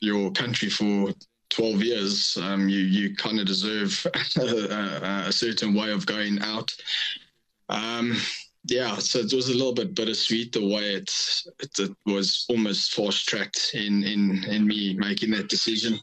your country for 12 years, you kind of deserve a certain way of going out. So it was a little bit bittersweet the way it was almost fast-tracked in me making that decision.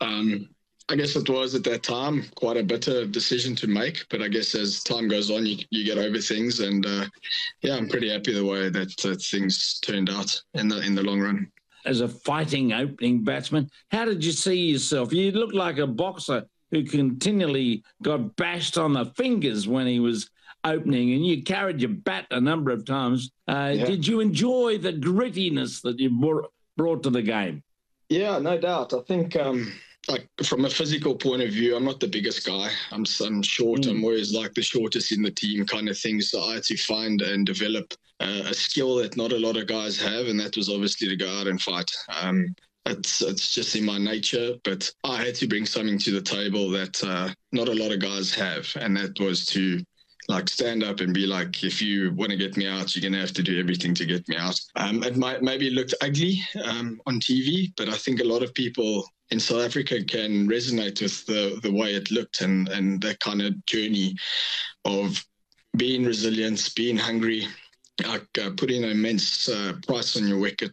I guess it was at that time quite a bitter decision to make, but I guess as time goes on, you get over things, and I'm pretty happy the way that things turned out in the long run. As a fighting opening batsman, how did you see yourself? You looked like a boxer who continually got bashed on the fingers when he was opening, and you carried your bat a number of times. Did you enjoy the grittiness that you brought to the game? Yeah, no doubt. I think like from a physical point of view, I'm not the biggest guy. I'm short. I'm always like the shortest in the team kind of thing. So I had to find and develop a skill that not a lot of guys have, and that was obviously to go out and fight. It's just in my nature, but I had to bring something to the table that not a lot of guys have, and that was to like stand up and be like, if you want to get me out, you're going to have to do everything to get me out. It maybe looked ugly on TV, but I think a lot of people in South Africa can resonate with the way it looked and that kind of journey of being resilient, being hungry, like putting an immense price on your wicket.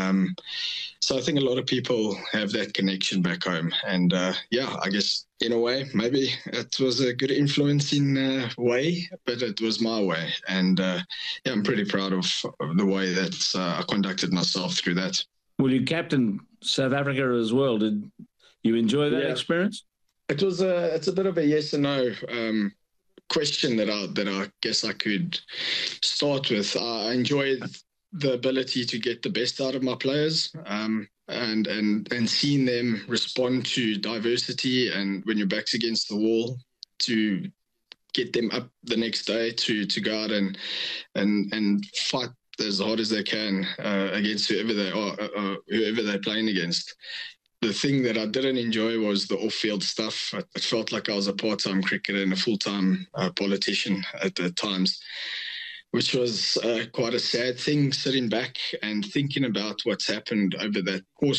So I think a lot of people have that connection back home. And I guess in a way, maybe it was a good influence in a way, but it was my way. And I'm pretty proud of the way that I conducted myself through that. Well, you captained South Africa as well. Did you enjoy that experience? It was it's a bit of a yes and no question that I guess I could start with. I enjoyed the ability to get the best out of my players, and seeing them respond to diversity, and when your back's against the wall, to get them up the next day to go out and fight as hard as they can against whoever they are, whoever they're playing against. The thing that I didn't enjoy was the off-field stuff. It felt like I was a part-time cricketer and a full-time politician at the times, which was quite a sad thing, sitting back and thinking about what's happened over that course